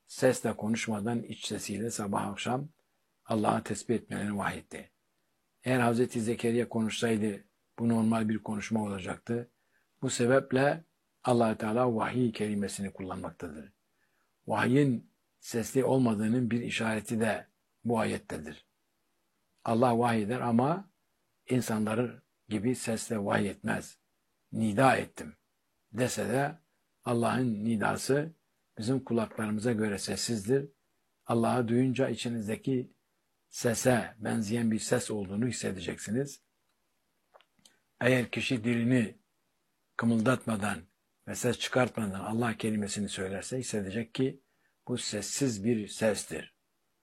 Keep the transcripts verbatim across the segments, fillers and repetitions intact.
sesle konuşmadan iç sesiyle sabah akşam Allah'a tesbih etmelerini vahyetti. Eğer Hazreti Zekeriya konuşsaydı bu normal bir konuşma olacaktı. Bu sebeple Allah Teala vahiy kelimesini kullanmaktadır. Vahyin sesli olmadığının bir işareti de bu ayettedir. Allah vahyeder ama insanları gibi sesle vahiy etmez. Nida ettim dese de Allah'ın nidası bizim kulaklarımıza göre sessizdir. Allah'ı duyunca içinizdeki sese benzeyen bir ses olduğunu hissedeceksiniz. Eğer kişi dilini kımıldatmadan ve ses çıkartmadan Allah kelimesini söylerse hissedecek ki bu sessiz bir sestir.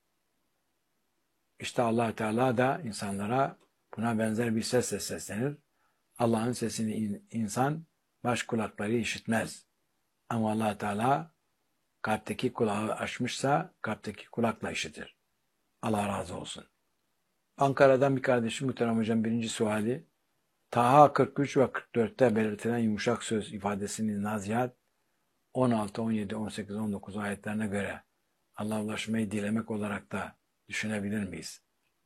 İşte Allah Teala da insanlara buna benzer bir sesle seslenir. Allah'ın sesini insan baş kulakları işitmez. Ama Allah Teala kalpteki kulağı açmışsa kalpteki kulakla işitir. Allah razı olsun. Ankara'dan bir kardeşim Muhterem Hocam birinci suali. Taha kırk üç ve kırk dörtte belirtilen yumuşak söz ifadesinin Nazihat on altı, on yedi, on sekiz, on dokuz ayetlerine göre Allah'a ulaşmayı dilemek olarak da düşünebilir miyiz?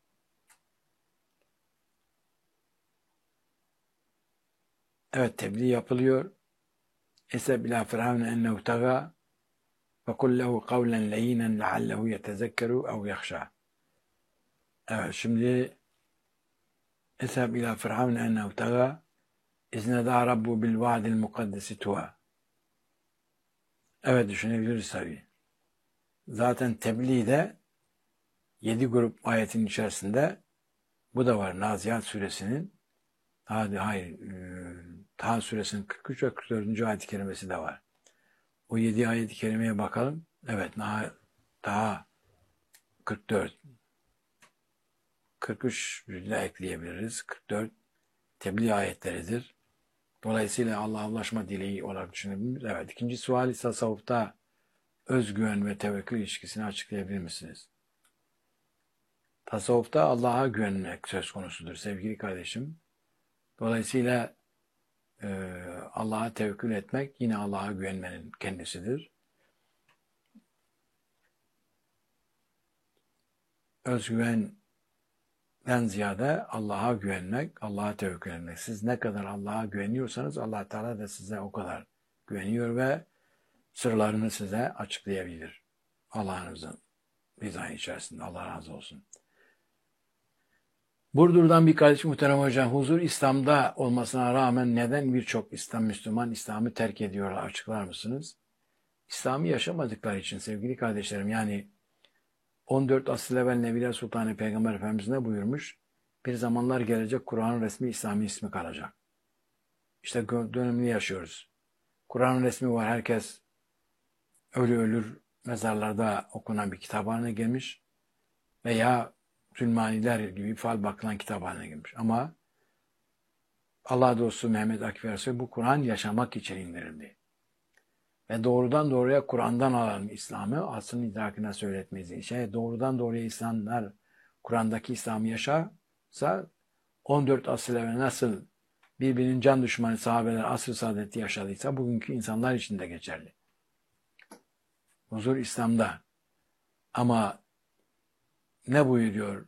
Evet, tebliğ yapılıyor. Eseb ila firavne ennehu taga ve kul lehu kavlen leyinen leallehu yetezekkeru ev yakhşa. Evet, şimdi Eseb ila firavne ennehu taga izneda rabbu bil vaadil mukaddesi tuha. Evet, düşünebiliriz tabii. Zaten tebliğ de yedi grup ayetin içerisinde bu da var. Nazihat suresinin hadi hayır Taha suresinin kırk üç ve kırk dördüncü ayet-i kerimesi de var. O yedi ayet-i kerimeye bakalım. Evet, Taha kırk dört kırk üç ile ekleyebiliriz. kırk dört tebliğ ayetleridir. Dolayısıyla Allah'a ulaşma dileği olarak düşünebiliriz. Evet, ikinci sual ise tasavvufta özgüven ve tevekkül ilişkisini açıklayabilir misiniz? Tasavvufta Allah'a güvenmek söz konusudur sevgili kardeşim. Dolayısıyla e, Allah'a tevekkül etmek yine Allah'a güvenmenin kendisidir. Özgüvenden ziyade Allah'a güvenmek, Allah'a tevekkül etmek. Siz ne kadar Allah'a güveniyorsanız Allah Teala da size o kadar güveniyor ve sırlarını size açıklayabilir. Allah'ınızın rızası içerisinde. Allah razı olsun. Burdur'dan bir kardeşim Muhterem Hocam, huzur İslam'da olmasına rağmen neden birçok İslam Müslüman İslam'ı terk ediyorlar, açıklar mısınız? İslam'ı yaşamadıkları için sevgili kardeşlerim, yani on dört asıl evvel Nebiler Sultanı Peygamber Efendimiz ne buyurmuş? Bir zamanlar gelecek Kur'an'ın resmi İslami ismi kalacak. İşte dönemini yaşıyoruz. Kur'an'ın resmi var, herkes ölü ölür mezarlarda okunan bir kitap haline gelmiş veya Sülmaniler gibi fal bakılan kitap haline gelmiş. Ama Allah dostu Mehmet Akif Ersoy bu Kur'an yaşamak için indirildi. Ve doğrudan doğruya Kur'an'dan alalım İslam'ı, aslında idrakine söyletmeyiz. Şey, doğrudan doğruya insanlar Kur'an'daki İslam'ı yaşarsa on dört asıl evvel nasıl birbirinin can düşmanı sahabeler asr-ı saadeti yaşadıysa bugünkü insanlar için de geçerli. Huzur İslam'da. Ama ne buyuruyor?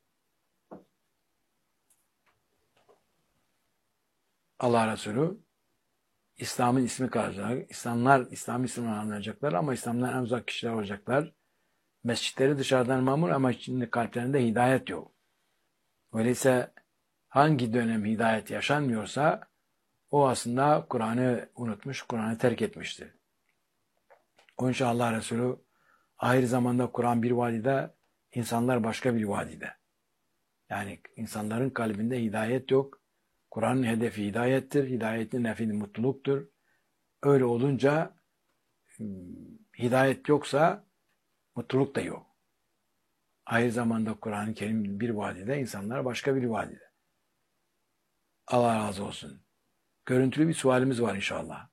Allah Resulü, İslam'ın ismi kalacak. İslamlar, İslam ismini anlayacaklar ama İslam'dan en uzak kişiler olacaklar. Mescitleri dışarıdan mamur ama içinde kalplerinde hidayet yok. Öyleyse hangi dönem hidayet yaşanmıyorsa o aslında Kur'an'ı unutmuş, Kur'an'ı terk etmiştir. O için Allah Resulü ahir zamanda Kur'an bir vadide, insanlar başka bir vadide. Yani insanların kalbinde hidayet yok. Kur'an'ın hedefi hidayettir. Hidayetin nefi mutluluktur. Öyle olunca hidayet yoksa mutluluk da yok. Ahir zamanda Kur'an-ı Kerim bir vadide, insanlar başka bir vadide. Allah razı olsun. Görüntülü bir sualimiz var inşallah.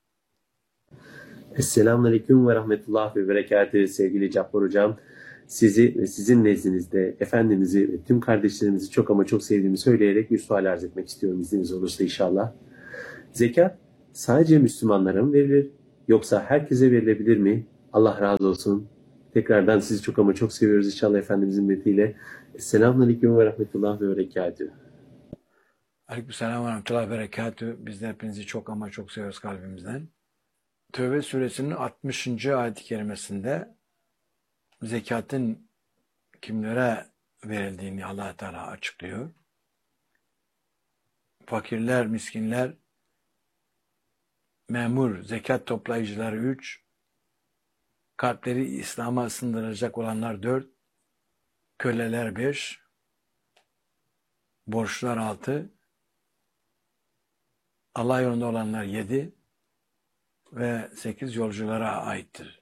Esselamun ve rahmetullah ve berekatühü sevgili Cabbar Hocam. Sizi ve sizin nezdinizde Efendimiz'i ve tüm kardeşlerimizi çok ama çok sevdiğimi söyleyerek bir sual arz etmek istiyorum izniniz olursa inşallah. Zekat sadece Müslümanlara mı verilir yoksa herkese verilebilir mi? Allah razı olsun. Tekrardan sizi çok ama çok seviyoruz inşallah Efendimizin metniyle. Selamünaleyküm ve rahmetullah ve berekatühü. Aleykümselam ve rahmetullahi ve berekatühü. Biz de hepinizi çok ama çok seviyoruz kalbimizden. Tevbe suresinin altmışıncı ayet-i kerimesinde zekatın kimlere verildiğini Allah Teala açıklıyor. Fakirler, miskinler, memur, zekat toplayıcıları üç, kalpleri İslam'a ısındıracak olanlar dört, köleler beş, borçlular altı, Allah yolunda olanlar yedi ve sekiz yolculara aittir.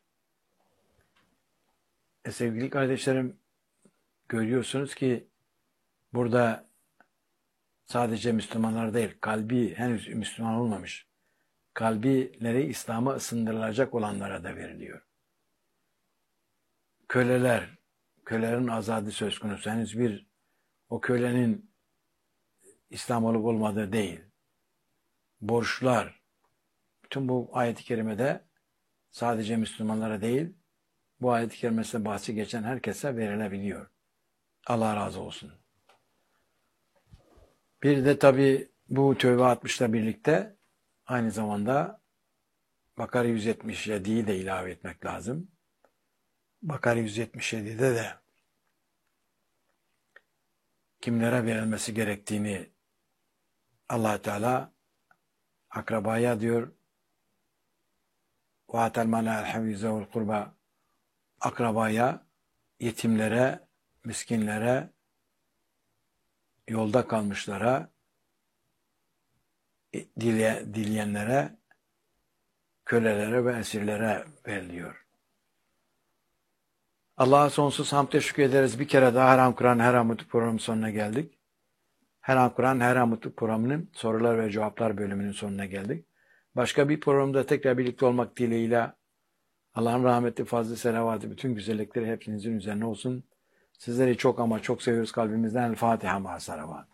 E sevgili kardeşlerim, görüyorsunuz ki burada sadece Müslümanlar değil, kalbi henüz Müslüman olmamış, kalbileri İslam'a ısındırılacak olanlara da veriliyor. Köleler, kölelerin azadı söz konusu. Henüz bir o kölenin İslam olup olmadığı değil. Borçlar, bütün bu ayet-i kerimede sadece Müslümanlara değil, bu ayet-i kerimesinde bahsi geçen herkese verilebiliyor. Allah razı olsun. Bir de tabi bu Tevbe altmışla birlikte aynı zamanda Bakara yüz yetmiş yediyi de ilave etmek lazım. Bakara yüz yetmiş yedide de kimlere verilmesi gerektiğini Allah Teala akrabaya diyor, وَاَتَ الْمَنَا الْحَوِيزَ وَالْقُرْبَى, akrabaya, yetimlere, miskinlere, yolda kalmışlara, dile, dileyenlere, kölelere ve esirlere veriliyor. Allah'a sonsuz hamd teşekkür ederiz. Bir kere daha Her An Kur'an, Her An Mutlu programının sonuna geldik. Her An Kur'an, Her An Mutlu programının sorular ve cevaplar bölümünün sonuna geldik. Başka bir programda tekrar birlikte olmak dileğiyle Allah'ın rahmeti, fazlı selavatı, bütün güzellikleri hepinizin üzerine olsun. Sizleri çok ama çok seviyoruz kalbimizden. El Fatiha ma salavat.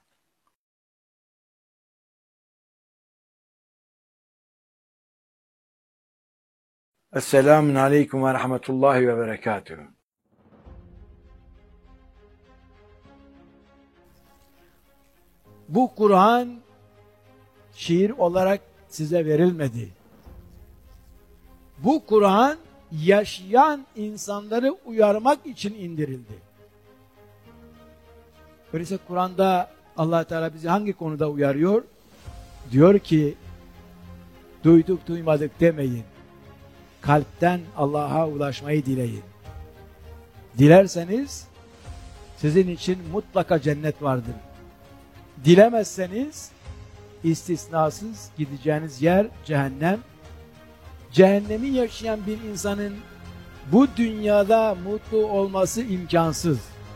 Esselamun aleyküm ve rahmetullahi ve berekatühü. Bu Kur'an şiir olarak size verilmedi. Bu Kur'an yaşayan insanları uyarmak için indirildi. Öyleyse Kur'an'da Allah Teala bizi hangi konuda uyarıyor? Diyor ki, duyduk duymadık demeyin. Kalpten Allah'a ulaşmayı dileyin. Dilerseniz sizin için mutlaka cennet vardır. Dilemezseniz istisnasız gideceğiniz yer cehennem. Cehennemi yaşayan bir insanın bu dünyada mutlu olması imkansız.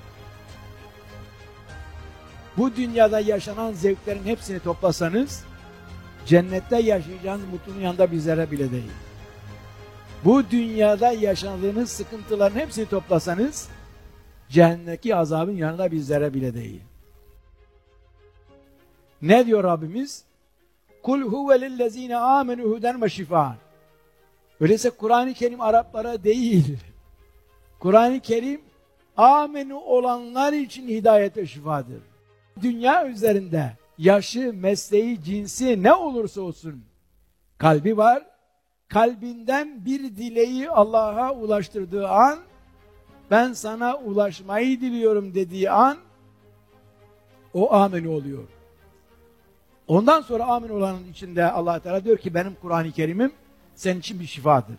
Bu dünyada yaşanan zevklerin hepsini toplasanız cennette yaşayacağınız mutluluğun yanında bir zerre bile değil. Bu dünyada yaşadığınız sıkıntıların hepsini toplasanız cehennemdeki azabın yanında bir zerre bile değil. Ne diyor Rabbimiz? Kul huve lillezine amenu huden ve şifaan. Öyleyse Kur'an-ı Kerim Araplara değil. Kur'an-ı Kerim amenu olanlar için hidayet ve şifadır. Dünya üzerinde yaşı, mesleği, cinsi ne olursa olsun kalbi var. Kalbinden bir dileği Allah'a ulaştırdığı an, ben sana ulaşmayı diliyorum dediği an o amenu oluyor. Ondan sonra amin olanın içinde Allah Teala diyor ki benim Kur'an-ı Kerim'im senin için bir şifadır.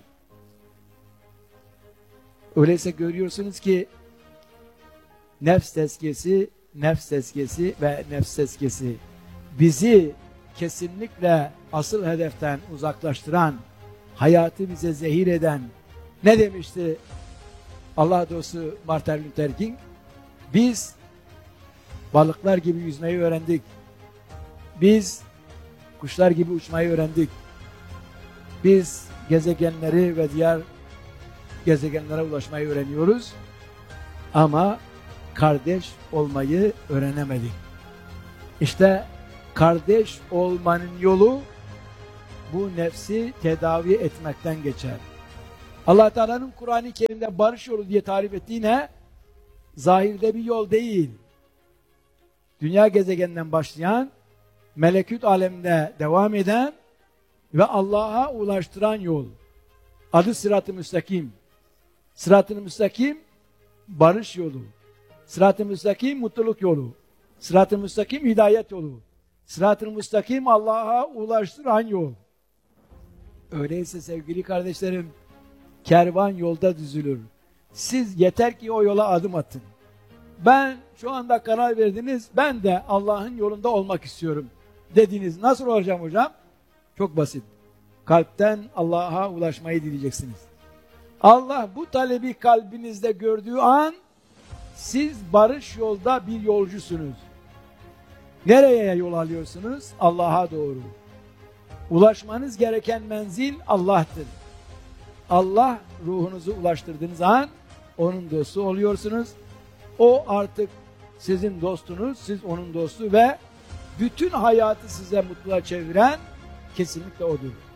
Öyleyse görüyorsunuz ki nefs tezkiyesi, nefs tezkiyesi ve nefs tezkiyesi bizi kesinlikle asıl hedeften uzaklaştıran, hayatı bize zehir eden, ne demişti Allah dostu Martin Luther King? Biz balıklar gibi yüzmeyi öğrendik. Biz kuşlar gibi uçmayı öğrendik. Biz gezegenleri ve diğer gezegenlere ulaşmayı öğreniyoruz. Ama kardeş olmayı öğrenemedik. İşte kardeş olmanın yolu bu nefsi tedavi etmekten geçer. Allah Teala'nın Kur'an-ı Kerim'de barış yolu diye tarif ettiği ne? Zahirde bir yol değil. Dünya gezegeninden başlayan, melekut aleminde devam eden ve Allah'a ulaştıran yol. Adı Sırat-ı Müstakim. Sırat-ı Müstakim barış yolu. Sırat-ı Müstakim mutluluk yolu. Sırat-ı Müstakim hidayet yolu. Sırat-ı Müstakim Allah'a ulaştıran yol. Öyleyse sevgili kardeşlerim, kervan yolda düzülür. Siz yeter ki o yola adım atın. Ben şu anda karar verdiniz, ben de Allah'ın yolunda olmak istiyorum dediniz. Nasıl olacağım hocam? Çok basit. Kalpten Allah'a ulaşmayı dileyeceksiniz. Allah bu talebi kalbinizde gördüğü an siz barış yolda bir yolcusunuz. Nereye yol alıyorsunuz? Allah'a doğru. Ulaşmanız gereken menzil Allah'tır. Allah ruhunuzu ulaştırdığınız an onun dostu oluyorsunuz. O artık sizin dostunuz, siz onun dostu ve bütün hayatı size mutluluğa çeviren kesinlikle odur.